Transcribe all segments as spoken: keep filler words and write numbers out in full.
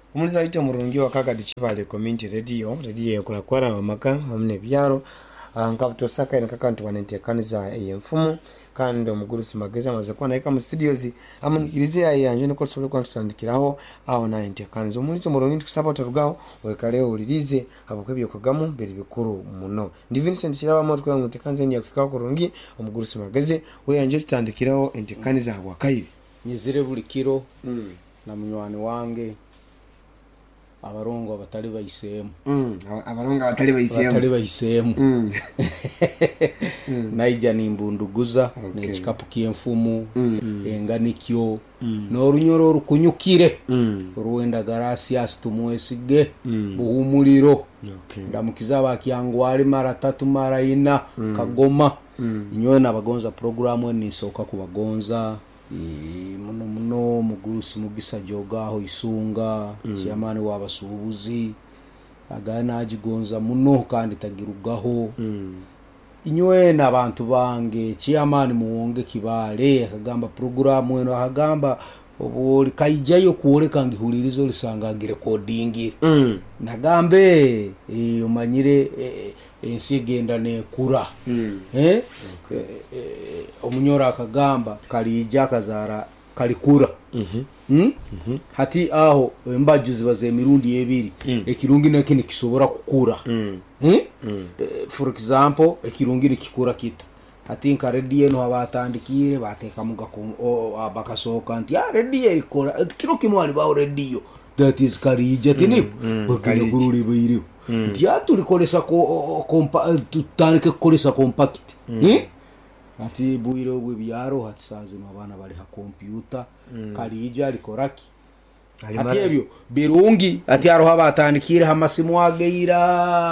Omuliza ite murungi wa Kakati Chipale community radio radio ekola kwara amaka amne byaro ankabuto saka ina kakantu wanentekaniza emfumu kandi omuguru simageza maze kwa naika mu studios amunikirize ayanje niko tsobole kwa tutandikiraho aho na entekaniza omulizo murungi tukusaba otarugaho wekaleo ulirize abakebyo kugamu beri bikuru muno ndi Vincent Kiraba mo tukwa mutekanze nya kikao kurungi omuguru simageze we yanje tutandikiraho entekaniza abwakaire nyizire buli kiro mm. na munywani wange abarongo abatali bayisemu mm abarongo abatali bayisemu abatali bayisemu mm naija nimbunduguza okay. n'ekikapu ky'enfumu mm. enganikyo mm. n'orunyoro rukunyukire mm. ruwenda gracias tumwesige mm. buhumuliro okay. ndamukiza abakyangwali mara tatu mara ina mm. Kagoma mm. inyowe nabagonza programu nisoka kubagonza E, muno muno mugurusi mugisa jogaho isunga mm. Chairman wabasubuzi agana ajigonza muno kandi tagirugaho mm. Inywe n'abantu bange Chairman muwonge kibale akagamba programu eno akagamba obuli kaijayo kuoleka ngihulirizo lisanga recording mm. nagambe e, umanyire e, ensi genda nekura mm. eh okay. e, e, omunyora akagamba kalija kazara kalikura mhm mm mm -hmm. hati aho embaju zibaze emirundi ebiri mm. ekirungi nakine kisobora kukura mm. eh mm. for example ekirungi nikikura kita hati nka ready eno abatandikire bateka muga ko bakasoka nti ya ready ikora kiro kimwali ba ready yo that is karija tini bakire gururi bayiriyo nti ya tulikolesa ko kompa tutanike kolesa compact eh ati buire obwe byaro hati sazi mabana bali ha computer karija likoraki ati ebyo birungi ati aroha batandikire hamasimu ageira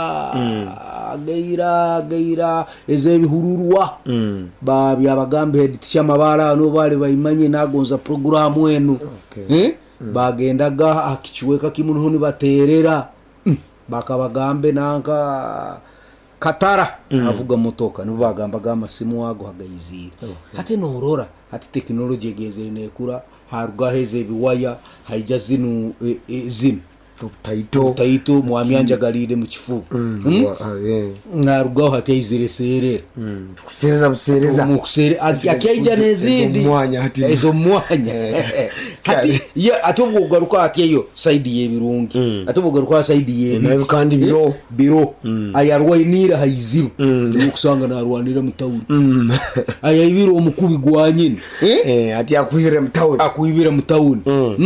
ageira ageira eze bihururwa ba byabagambe editisha mabara no bali bayimanye nagonza programu enu eh bagendaga akichweka kimuntu ni baterera bakabagambe nanka katara avuga motoka nibo bagambaga amasimu wago hagayizira hati norora hati technology egezere nekura haruga heze biwaya haija zinu e, e, zinu taito taito mwamyanja galide mu kifu naruga hati izire serera kusereza busereza mu kusere akyaija nezindi mwanya hati ezo mwanya hati ya atobo garuka hati yo side y'ebirungi atobo garuka side ye nayo kandi biro biro ayarwainira hayizibu ukusanga narwanira mutawuri ayibiro omukubi gwanyine eh hati akwibira mutawuri akwibira mutawuri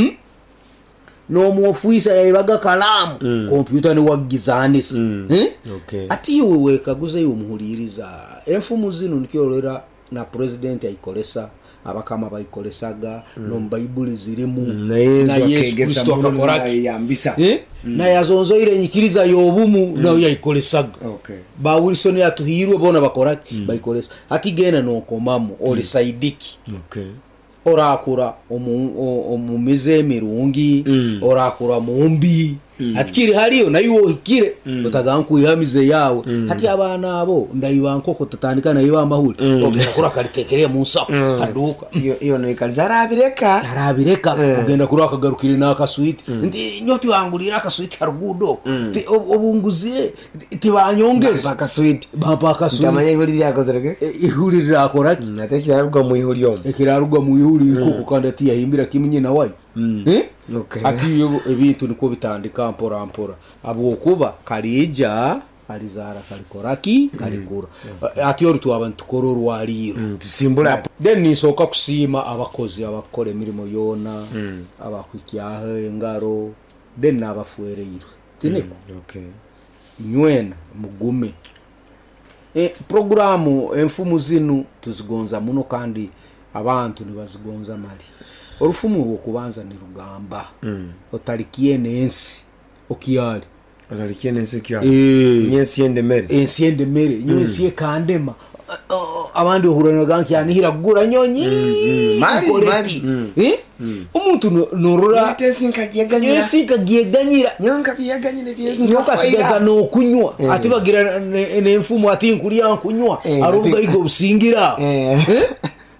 no muofisa yabaga kalamu mm. Computer ni wagizanisi mm. hmm? Okay. Ati yewe kaguze yo muhuliriza enfumu zino nikyolera na president ayikolesa abakama bayikolesaga mm. no Bible zirimu mm. na Yesu Kristo akakora yambisa eh? mm. na yazonzo ile nyikiriza yobumu mm. nayo yayikolesaga okay. ba Wilson yatuhirwe bona bakora mm. bayikolesa ati gena no komamo ole mm. saidiki okay. Orakura omumize emirungi mm. orakura mumbi mm. atikiri haliyo nayo hikire mm. utaganku yamize yawe mm. hati abana abo ndayibankoko tutandika nayo amahuri mm. ogenda kura kalitekereye munsa mm. haduka iyo iyo no ikalizara abireka arabireka mm. ogenda kura akagarukire naka sweet mm. ndi nyoti wangulira aka sweet harugudo mm. obunguzire tibanyongeze baka sweet baba ka sweet tamanye ibuli yakozerege ihuri rakoraki natekirarugwa mu ihuri yo ekirarugwa mu ihuri mm. kuko kandi ati yahimbira kimunye nawe mm. eh okay. Ati yo ebintu niko bitandika mpora mpora abo kuba kalija alizara kalikoraki kalikura mm. ati yo tu abantu kororo waliro mm. tusimbula then nisoka kusima abakozi abakora emirimo yona mm. abakwikiyaho engaro then nabafuereiro tineko mm. okay. Nywena mugume e programu enfumu zinu tuzigonza muno kandi abantu nibazigonza mali orufumu rwo kubanza ni rugamba mm. otalikiye nensi okiyali otalikiye nensi okiyali nyensi ende mere ensi ende mere nyensi kandema abandi ohurana ganki yanihira gura nyonyi mali mali eh umuntu norora atesinka giyeganyira yesinka giyeganyira nyonka biyeganyire byezi nyoka sigaza no kunywa ati bagira ne mfumu ati nkuri yankunywa arubuga igo busingira eh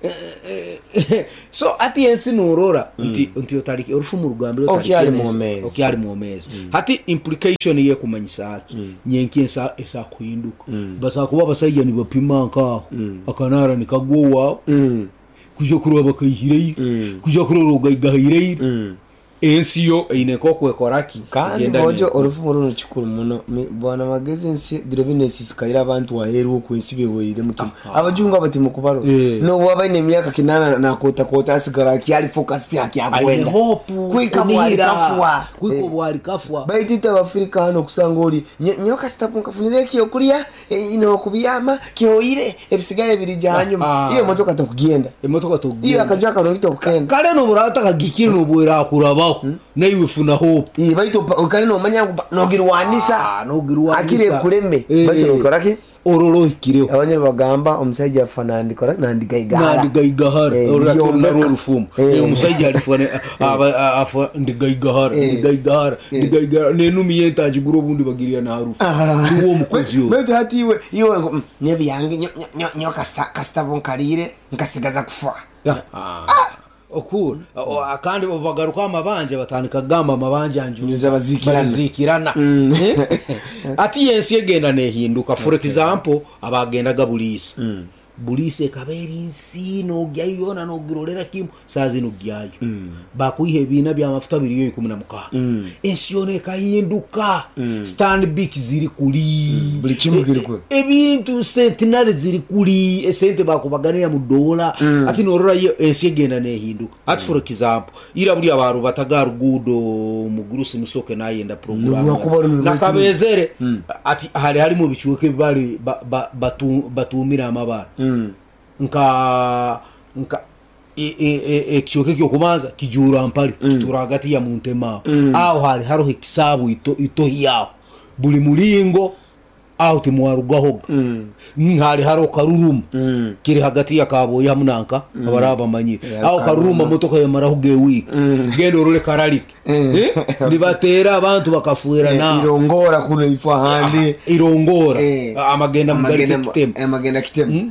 so ati ensi norora nti nti otaliki orufumu rugambiro okyali muomezi okyali muomezi hati implication ye kumanyisa aki nyenki ensa esa kuhinduka basa kuba basajja ni bapima nkaho akanara nikagwowa kujo kuroba bakayihire kujo kuroro gayigahire ensi yo ine kokwekoraki kandi bojo orufumu runo kikuru muno bwana magezi ensi biro binesisikaira abantu waheru ku ensi bewerire mutima abajunga bati mukubaro no wabaine emyaka kinana na kota kota asigara kyali focus yake akwenda kwika mwali kafwa kwiko bwali kafwa baitita abafrika hano kusanga oli nyoka sitapu kafunire kiyo kulia ino kubiyama kiyoire ebisigare birija hanyuma iyo motoka tokugenda emotoka tokugenda iyo akajaka nolito kugenda kale no burata kagikiri no bwera kuraba na iwe funa hope eh baito ukali no manya nogirwanisa ah nogirwanisa akire kureme baito koraki ororo ikireo abanye bagamba omusajja fanandi kora nandi gaigahara nandi gaigahara ororo na rufumu eh omusajja alifone afa ndi gaigahara ndi gaigahara ndi gaigahara nenu miyenta ajiguro bundi bagiriya na harufu uwo mukozi yo baito hatiwe iyo nebi yange nyoka kasta bonkarire nkasigaza kufa ah okuru akandi bagaruka amabanje batandika gamba amabanje anjuza bazikirana ati yensi egenda nehinduka for example abagenda gabulisi bulise kaberi nsino gyayona no girolera kim sazi no gyayo bakuyihe bina bya mafuta biriyo ikumi na mukaka ensi yone kahinduka stand big ziri kuli buli kimu giriko ebintu centenary ziri kuli esente bakubaganira mu dola ati norora yo ensi egenda nehinduka ati for example ira buli abaru batagarugudo mu gurusi musoke nayenda program nakabezere ati hali hali mu bichuke bali batumira amabara nka nka e e e kichoke kyo kumanza kijura mpali kitura hagati ya muntema aho hali haro hikisabu ito ito yao buli mulingo aho timwarugaho nkari haro karurum kiri hagati ya kabo ya munanka abaraba manyi aho karuruma motoka ya marahuge week gendo rule karalik eh libatera abantu bakafuera na irongora kuno ifa handi irongora amagenda mugari kitem amagenda kitem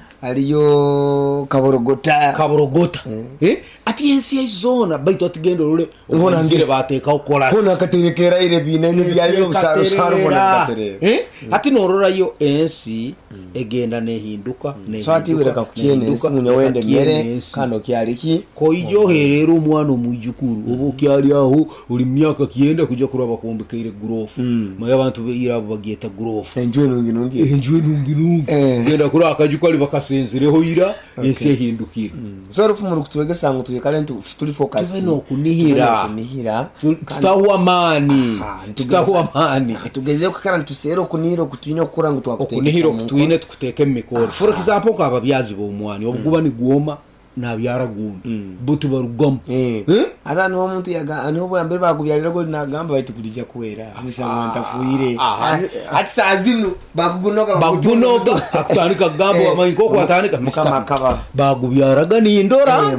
aliyo kaborogota kaborogota eh ati yensi ya zona baito atigendo rule ubona ngire bateka ukola bona katerekera ile binene byali busaro saro bona katere eh ati norora yo ensi egenda nehinduka ne so ati wereka kukiene ensi munyo wende mere kano kyaliki ko ijo herero umwana umujukuru ubu kyali aho uri myaka kienda kuja kuraba kuombekeire grofu maya abantu beirabo bagiyeta grofu enjwe nungi nungi enjwe nungi nungi genda kuri akajukali bakasenzereho ira ensi ehindukira so rufumu rukutwege sangu tuyekale tuli focus tuve no kunihira kunihira tutahuwa mani tutahuwa mani tugeze ko kana tusero kuniro kutwino kurangu twakuteka kunihiro kutwine tukuteke mikoro for example kwa babyazi bo mwani obuguba ni guoma na byara gundu butu barugam eh ata no muntu yaga ano bo ambere bagubyalira go nagamba bati kulija kuwera misanga ntafuire ati sazinu bagunoga bagunoga akutanika gambo amayiko ko atanika mukama kaba bagubyaraga ni ndora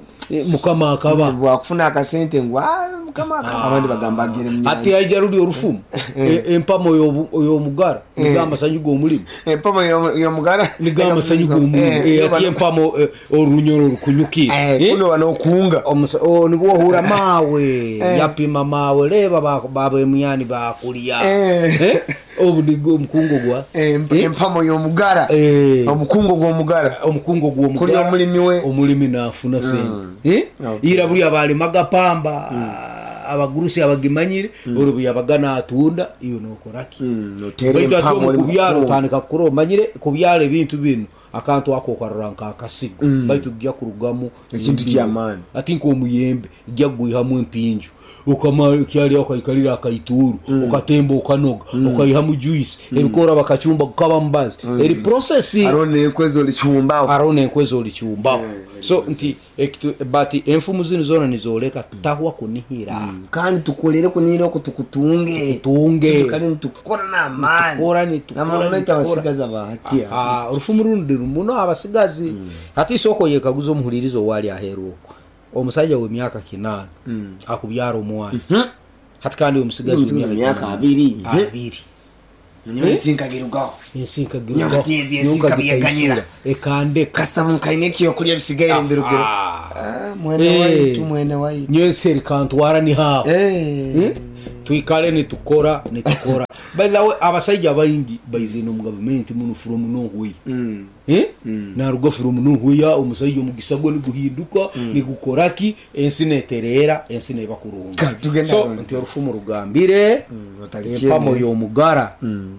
mukama akaba bwakufuna akasente ngwa mukama akaba abandi bagamba agire mnyanya ati ajarudi orufumu empamo yo yo mugara nigamba sanyugo omulimi empamo yo yo mugara nigamba sanyugo omulimi ati empamo orunyoro rukunyukira kuno bano kuunga o nibo hura mawe yapima mawe leba baba emyani bakulia eh obudigo mkungo gwa empamo yo mugara omukungo gwo mugara omukungo gwo mugara kuli omulimi we omulimi nafuna sen eh ira buli abali magapamba abagurusi abagimanyire uru byabagana atunda iyo nokoraki notere empamo kubyaro tanika kuro manyire kubyale bintu bino akantu akokaranka akasigo baitu gya kurugamo ikintu kyamani ati nko muyembe gya guihamwe empinju ukama kyali akayikalira akayituru ukatembo ukanoga ukayihamu juice ebikora bakachumba kukaba mbazi eri processing arone kwezo lichumba arone kwezo lichumba so nti bati enfumu zino zona nizoleka tahwa kunihira kandi tukolere kunira ko tukutunge tunge kandi tukora na amani tukora ni tukora namameta basigaza bahatia ah urufumu rundi muno abasigazi ati soko yekaguzo muhuririzo wali aheruko omusajja we myaka kinana akubyara omwana hati kandi omusigazi myaka abiri abiri Nyo sinkagirugaho. Ensinkagirugaho. Nyakati ebyensinka byeganyira. Ekande Kasitamu nkaineki yokulya bisigaye mbirugero. Ah, mwene waitu mwene waitu. Nyo seri kantwara ni hao. Eh. Tuikale ni tukora ni tukora. By the way abasaija abayingi bayize no mu government muno from no way. Mm. Eh? Mm. Na rugo from no way umusaija umugisago ni guhinduka mm. ni gukoraki ensine terera ensine bakurunga. So nti orufumu rugambire mm. pamo yo mugara. Mm.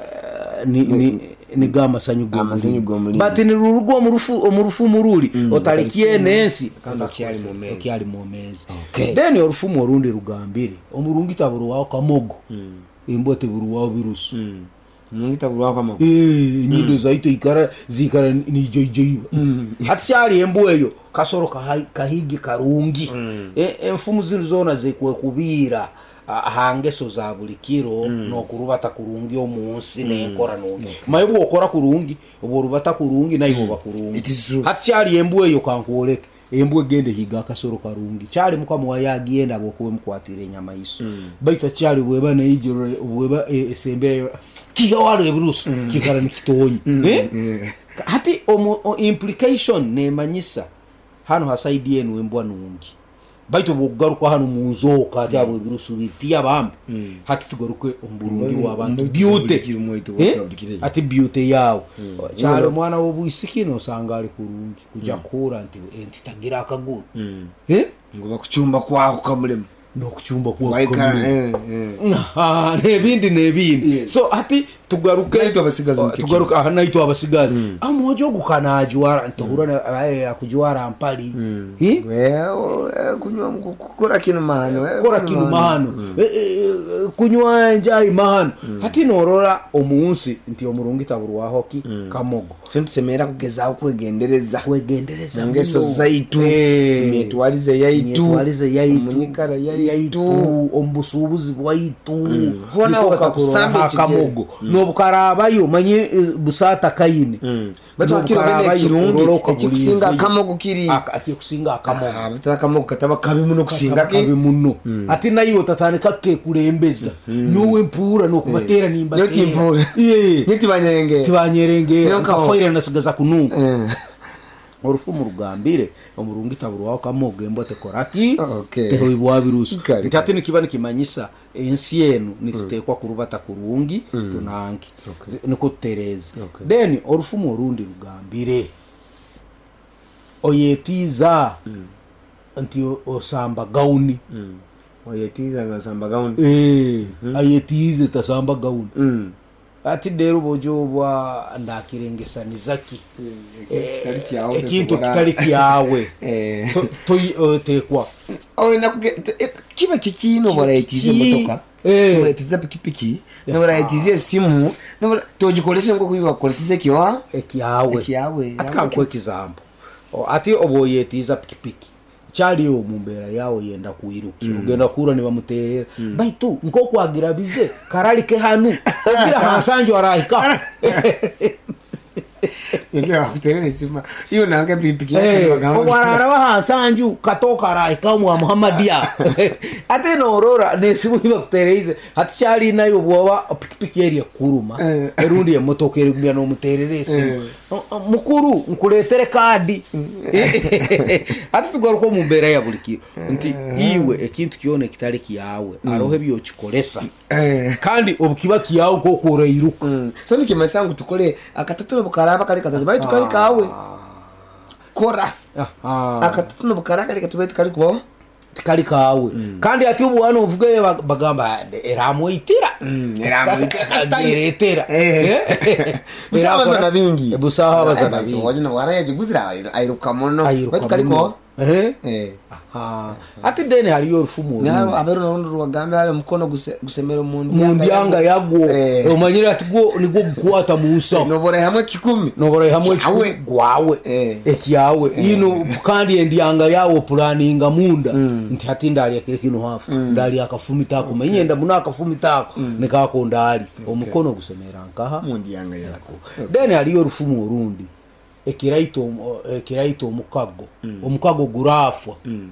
Uh, ni ni ni gama sanyu gomuli. But ni rugo murufu omurufu muruli mm. otalikie nensi kanda kyali mu mezi. Kyali mu mezi. Okay. Then orufumu orundi rugambire omurungi taburu wao kamogo. Mm. Imbote buru wao virusu. Mm. Mungita buru wao kamogo. Eh, nyindo mm. zaito ikara zikara ni joijoiba. Mm. Atishali embu eyo kasoro kahigi karungi. Mm. E, enfumu zino zona zekwe kubira hangeso za bulikiro mm. no kurubata kurungi omunsi mm. nenkora none. Okay. Mayibu okora kurungi, oborubata kurungi na ibo bakurungi. Atishali embu eyo kankoleke. Embwe gende higa kasoro karungi cyari mukwa yagienda bokuwe mukwatire nyama iso mm. baita cyari bweba na ijoro bweba esembere kiyo wale eburusu mm. kikara nikitonyi mm. eh yeah. Hati omo, o implication ne manyisa hano hasaidie enu embwa nungi baito bogaruka hano munzoka ati abo eburusu bitia bambe mm. hati tugaruke omburungi wabantu beauty eh? Ati beauty yawo mm. cyari mwana wo buisikino sangari kurungi kuja mm. kura nti entitagira akaguru mm. eh ngo bakuchumba kwako kamulema no kuchumba kwako kamulema eh ah nebindi nebindi yes. So hati tugaruke naito abasigaza tugaruka aha naito abasigaza mm. amojo gukanaji wara ntohurana aye akujiwara ampali mm. eh wewe kunywa kukora kinu mahano kukora kinu mahano mm. e, e, kunywa njai mahano mm. hati norora omunsi nti omurungi taburu wa hoki mm. kamogo semera kugeza kwegendereza kwegendereza ngeso zaitu metwalize yaitu metwalize yaitu munyikara yaitu ombusubuzi bwaitu mm. hona okakusambe kamogo mm. no bukarabayo manye busata kayine mm. bato kirobene kirungi ekikusinga kamogo kiri akikusinga kamogo abata kamogo kataba kabi muno kusinga kabi muno mm. ati nayo tatane kake kurembeza mm. nyowe mpura no kubatera mm. nimba nyoti mpura ye nyoti banyerenge tibanyerenge kafaira nasigaza kununga mm. orufumu rugambire omurungi taburu wao kamogo embote koraki okay. Teho ibwa virusu ntati nikibani kimanyisa ensi yenu nitutekwa kurubata kurungi mm. tunangi okay. Niko tereza okay. Then orufumu orundi rugambire oyetiza mm. anti osamba gauni mm. oyetiza gasamba gauni eh mm. ayetize tasamba gauni mm. Ati dero bojo bwa ndakirengesani zaki ekintu kitali kiawe eh to tekwa oh na kiba kikino barayitize motoka eh barayitize pikipiki na barayitize simu na tojikolese ngo kubiba kolese kiwa ekiawe ekiawe atkankwe kizambo ati oboyetiza pikipiki chali yo mumbera yawo yenda kuiruki mm. ugenda kura ni bamuterera mm. baitu nko kwagira bize karali ke hanu agira hasanjo arahika yega kuterera sima iyo nanga bipiki bagamba kwara bahasanju katoka arahika mu Muhammadia ate no aurora nesimu iba kutereza hati chali nayo bwoba pikipiki eri kuruma erundi emotoka eri kubya no mutererese mukuru nkuletere kadi ati tugaruko mu mbera ya bulikiro nti iwe ekintu kione kitali kiyawe arohe byo kikolesa kandi obukiba kiyawe ko kora iruka so nikimasangu tukole akatatuno bukaraba kali katatu bayi tukali kawe kora akatatuno bukaraba kali katatu bayi tukali ko tikali kawe mm. kandi ati ubwana uvuge bagamba eramoitira mm. eramoitira kastayiretera eh busaba za bingi busaba bazana bingi wajina waraje guzira airuka mono batukali ko eh eh aha ati dene hali yorufumu naro abero narundo rwagambe ale mukono gusemera umuntu mundyanga yagwo omanyira ati go nigo gukwata musa nobore hamwe kikumi nobore hamwe kikumi gwawe ekiyawe ino kandi endyanga yawo planninga munda nti ati ndali akire kino hafu ndali akafumita ko menyenda muna akafumita ko nekako ndali omukono gusemera nkaha mundyanga yako dene hali yorufumu orundi ekiraito ekiraito omukago omukago gurafwa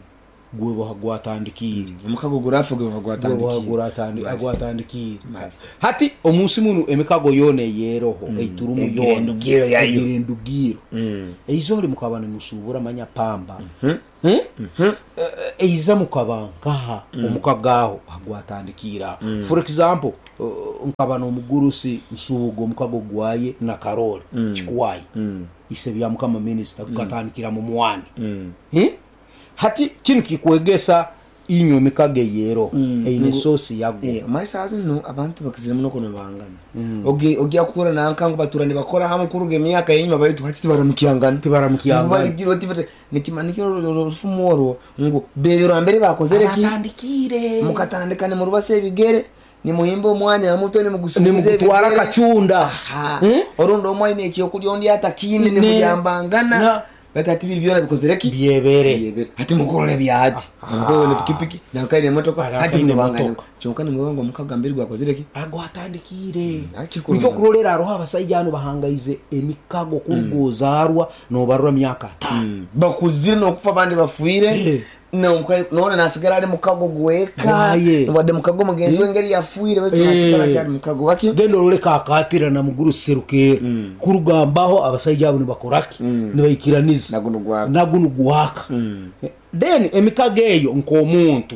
gwe bahagwatandikire omukago gurafu gwe bahagwatandikire agwatandikire hati omunsi muno emikago yone yeroho eiturumu yone ndugiro eizori mukabana musubura manya pamba eh eiza mukabanka omukagaho agwatandikira for example nkabana omugurusi nsubugo mukago gwaye na Karoli chikwayi ise bya mukama minister gukatandikira mu mwani eh hati kintu kikwegesa inyo emikage yero eine sosi yago maisa azino abantu bakizira muno kono bangana ogi ogi akura nankango baturane bakora hamwe kuruge myaka yenyuma bayitu hati baramukiyangana tibaramukiyangana barigiro tifate nikimanikiro rufumoro ngo bebero mbere bakozereki atandikire mukatandikane mu rubase bigere ni muhimbo mwane amuto ni mugusubize bitwara kacunda orundo mwane ekiyo kuri ondi atakine ni mujambangana batati bibyona bikozereki byebere hati mukorole byahati ngo ne pikipiki nakaire motoka hati ni bangana cyokane mubango mukagambiri gwakozereki agwatandikire nicyo kurolera aroha abasayijano bahangaize emikago kurugozarwa no barura myaka atanu bakuzino kufa bandi bafuire no none nasigara ari mukago gweka wade mukago mugenzi wengeri yafuire bati nasigara ari mukago baki gendo role kakatira na muguru serukera kurugambaho abasayijabo ni bakoraki ni bayikiraniza nagunu gwaka nagunu gwaka then emikago eyo nko omuntu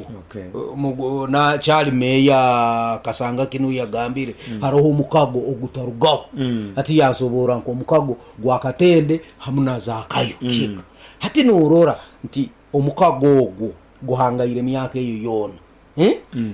na cyali meya kasanga kinu yagambire haroho mukago ogutarugaho ati yasobora nko mukago gwakatende hamuna zakayo kika hati norora nti omukago ogwo guhangayire myaka eyo yona eh mm.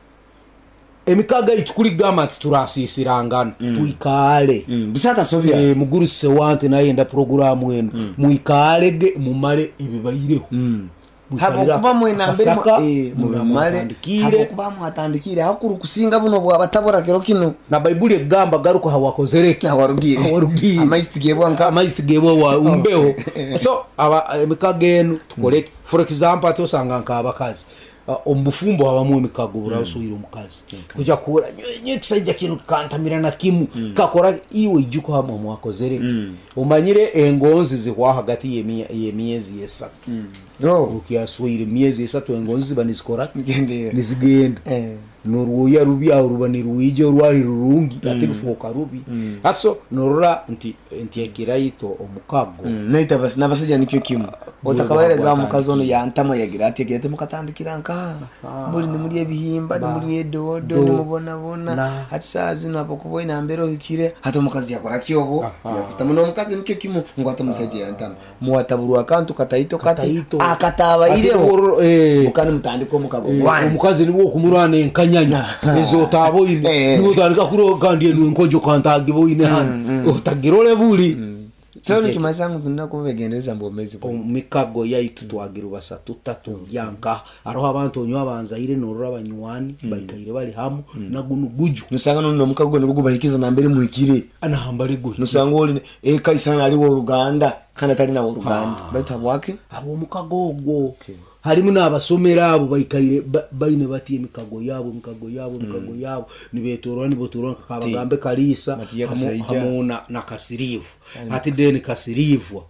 emikaga itukuri gamati turasisirangana mm. tuikale mm. bisata sobya e, muguru se wante nayenda programu eno mm. muikalege mumale ebibayireho mm. habo kuba mwena mbere eh mumale habo kuba mwatandikire hakuru kusinga buno bwa batabora kero kino na Bible egamba garuko hawakozereki hawarugire hawarugire amaistigebo nka amaistigebo wa umbeho so aba emikagenu tukoleke mm. for example atosanga nka abakazi ombufumbo abamwe emikago burasubira omukazi kuja kura nye kisajja kino kantamira na kimu kakora iwe ijuko hamwe mwakozereki umanyire engonzi zihwa hagati yemiezi yesatu no ukiyaswire miezi esatu engonzi zibanizikora nizigenda eh noruya rubi aurubani ruije rwari rurungi mm. atirufoka rubi mm. aso norora nti nti yagiraito omukago mm. naita basi nabasajja nikyo kimu otakabaire ga mukazono yantama yagira ati yagirate mukatandikira nka buli ni muri ebihimba ni muri edodo ni mubona bona hati sazi napo kuboina mbero hikire hata mukazi yakora kyobo yakutama no mukazi nikyo kimu ngo atamusajja yantama muwataburu akantu kataito kati akataba ile eh mukani mutandiko mukago omukazi niwo kumurane nyanya ezo tabo ine niwo tandika kuro kandi enu nkojo kantagi bo ine han otagirole buli so nikimasangu tunda kubegendereza mbomezi ko mikago yaitu twagira basa tutatu yanka aroha abantu onyo abanza ire norora abanywani bayitire bali hamu nagunu guju nusanga no mukago ne kugubahikiza na mbere muhikire ana hambare guju nusanga oli e kaisana ali wo Ruganda kana tali na wo Ruganda baita bwake abo mukago ogwo harimu nabasomera abo bayikaire bayine bati emikago yabo mikago yabo mikago yabo nibetorwa nibotorwa kabagambe kalisa hamuna na kasirivu ati deni kasirivwa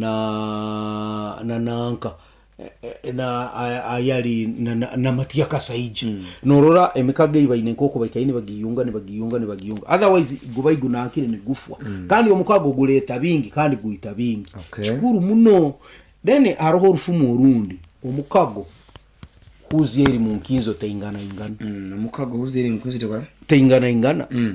na na nanka na ayali na, na, na matia kasaiji mm. norora emikaga ibayine nkoko bayikaine bagiyunga ne bagiyunga ne bagiyunga otherwise gubayiguna akire ni gufwa mm. kandi omukago guleta bingi kandi guita bingi okay. Chikuru muno deni aroho rufumu urundi omukago kuziyeri mu nkinzo teingana ingana mm omukago kuziyeri mu nkinzo tekora teingana ingana mm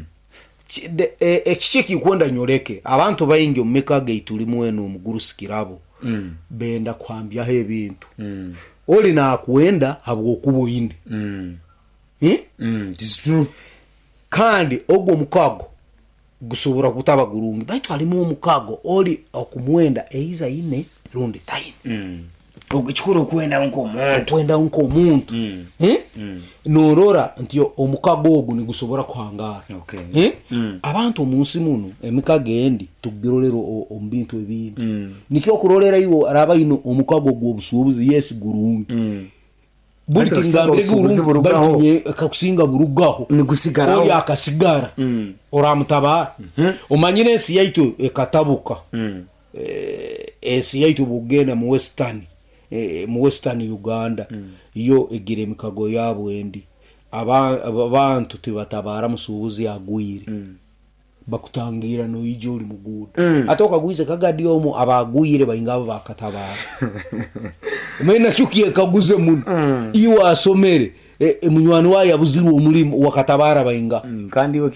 ekishiki kwenda nyoreke abantu bayingi omikaga ituli mweno omugurusikirabo mm benda kwambya he bintu mm oli na kwenda habwo kubo ine mm eh mm it is true kandi ogwo mukago gusobora kutaba gurungi baitu alimu omukago oli okumwenda eiza ine rundi taine mm ogikuru kwenda nko muntu kwenda nko muntu mm. eh mm. norora ntio omukago ogu ni gusobora kuhangara okay eh mm. abantu munsi muno emikage endi tugirolero ombintu ebindi mm. nikyo kurolera iwo araba ino omukago ogu obusubuzi yes gurungi mm. buli kingambire gurungi akakusinga burugaho ni gusigara oya akasigara mm. oramutabara mm -hmm. omanyire ensi yaitu ekatabuka mm. eh ensi yaitu bugenda mu western eh, mu Western Uganda mm. iyo egira emikago yabwendi abantu tibatabara musubuzi agwire mm. bakutangira no ijo uri mugudu mm. atoka guize kagadi omo abagwire bayingabo bakatabara mena cyukiye kaguze muno mm. iwa asomere e, e, munywani wayo abuzirwa umulimo wakatabara bayinga mm. kandi